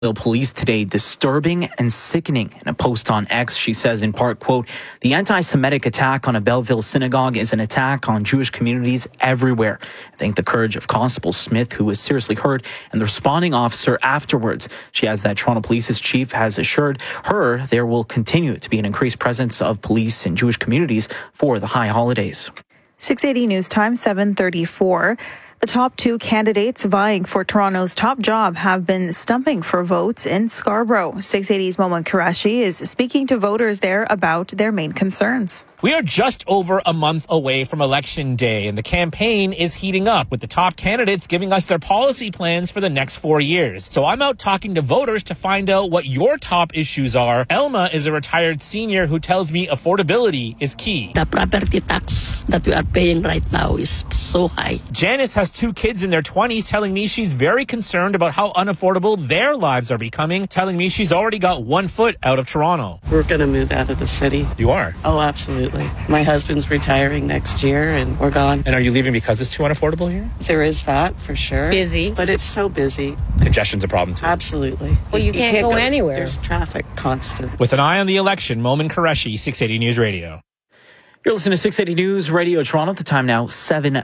Police today, disturbing and sickening. In a post on X, she says in part, quote, "The anti-Semitic attack on a Belleville synagogue is an attack on Jewish communities everywhere. I thank the courage of Constable Smith, who was seriously hurt, and the responding officer afterwards." She adds that Toronto Police's chief has assured her there will continue to be an increased presence of police in Jewish communities for the high holidays. 680 News Time, 7:34. The top two candidates vying for Toronto's top job have been stumping for votes in Scarborough. 680's Momin Qureshi is speaking to voters there about their main concerns. We are just over a month away from Election Day, and the campaign is heating up with the top candidates giving us their policy plans for the next 4 years. So I'm out talking to voters to find out what your top issues are. Elma is a retired senior who tells me affordability is key. The property tax that we are paying right now is so high. Janice has 2 kids in their 20s telling me she's very concerned about how unaffordable their lives are becoming, telling me she's already got 1 foot out of Toronto. We're going to move out of the city. You are? Oh, absolutely. My husband's retiring next year and we're gone. And are you leaving because it's too unaffordable here? There is that, for sure. Busy. But it's so busy. Congestion's a problem too. Absolutely. Well, you can't go anywhere. There's traffic constant. With an eye on the election, Momin Qureshi, 680 News Radio. You're listening to 680 News Radio Toronto. The time now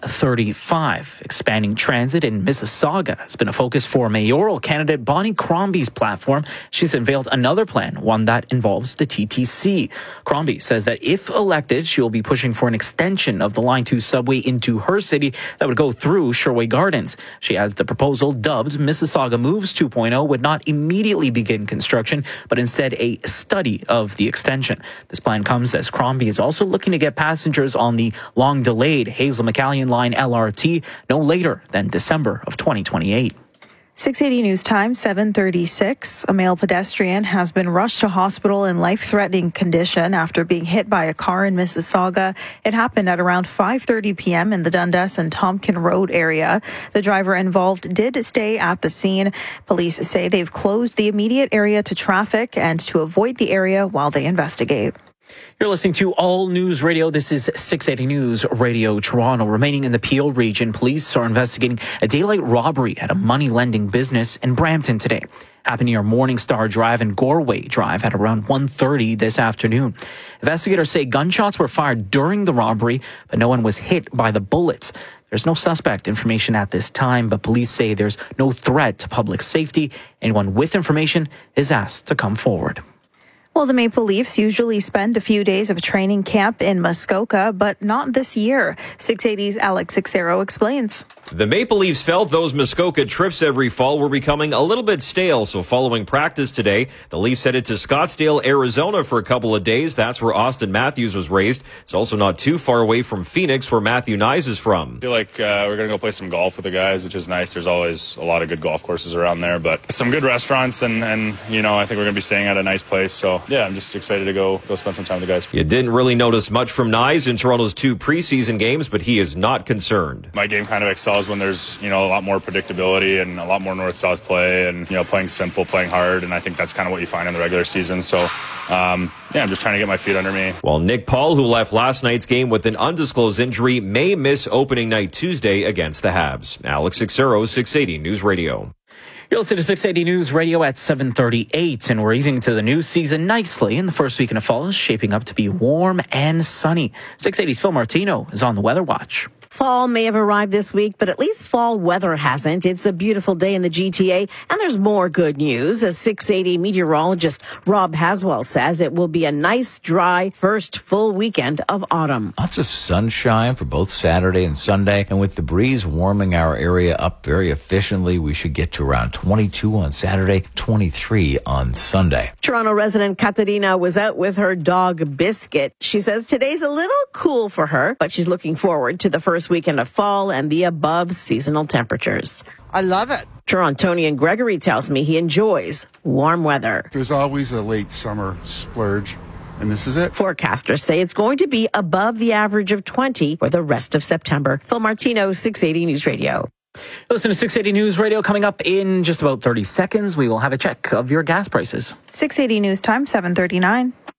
7:35. Expanding transit in Mississauga has been a focus for mayoral candidate Bonnie Crombie's platform. She's unveiled another plan, one that involves the TTC. Crombie says that if elected, she will be pushing for an extension of the Line 2 subway into her city that would go through Sherway Gardens. She adds the proposal, dubbed Mississauga Moves 2.0, would not immediately begin construction, but instead a study of the extension. This plan comes as Crombie is also looking to get passengers on the long-delayed Hazel McCallion Line LRT no later than December of 2028. 680 News Time, 7:36. A male pedestrian has been rushed to hospital in life-threatening condition after being hit by a car in Mississauga. It happened at around 5:30 p.m. in the Dundas and Tompkin Road area. The driver involved did stay at the scene. Police say they've closed the immediate area to traffic and to avoid the area while they investigate. You're listening to All News Radio. This is 680 News Radio Toronto. Remaining in the Peel region, police are investigating a daylight robbery at a money-lending business in Brampton today. Happened near Morningstar Drive and Goreway Drive at around 1:30 this afternoon. Investigators say gunshots were fired during the robbery, but no one was hit by the bullets. There's no suspect information at this time, but police say there's no threat to public safety. Anyone with information is asked to come forward. Well, the Maple Leafs usually spend a few days of training camp in Muskoka, but not this year. 680's Alex Sixero explains. The Maple Leafs felt those Muskoka trips every fall were becoming a little bit stale, so following practice today, the Leafs headed to Scottsdale, Arizona for a couple of days. That's where Austin Matthews was raised. It's also not too far away from Phoenix, where Matthew Nyes is from. I feel like we're going to go play some golf with the guys, which is nice. There's always a lot of good golf courses around there, but some good restaurants, and you know, I think we're going to be staying at a nice place, so yeah, I'm just excited to go spend some time with the guys. You didn't really notice much from Nyes in Toronto's 2 preseason games, but he is not concerned. My game kind of excels when there's, you know, a lot more predictability and a lot more north-south play and, you know, playing simple, playing hard, and I think that's kind of what you find in the regular season. So, yeah, I'm just trying to get my feet under me. While Nick Paul, who left last night's game with an undisclosed injury, may miss opening night Tuesday against the Habs. Alex Sixero, 680 News Radio. You're listening to 680 News Radio at 7:38, and we're easing into the new season nicely. In the first weekend of fall is shaping up to be warm and sunny. 680's Phil Martino is on the Weather Watch. Fall may have arrived this week, but at least fall weather hasn't. It's a beautiful day in the GTA, and there's more good news. As 680 meteorologist Rob Haswell says, it will be a nice, dry first full weekend of autumn. Lots of sunshine for both Saturday and Sunday, and with the breeze warming our area up very efficiently, we should get to around 22 on Saturday, 23 on Sunday. Toronto resident Katarina was out with her dog Biscuit. She says today's a little cool for her, but she's looking forward to the first weekend of fall and the above seasonal temperatures. I love it. Torontonian Gregory tells me he enjoys warm weather. There's always a late summer splurge, and this is it. Forecasters say it's going to be above the average of 20 for the rest of September. Phil Martino, 680 News Radio. Listen to 680 News Radio. Coming up in just about 30 seconds, we will have a check of your gas prices. 680 News Time, 7:39.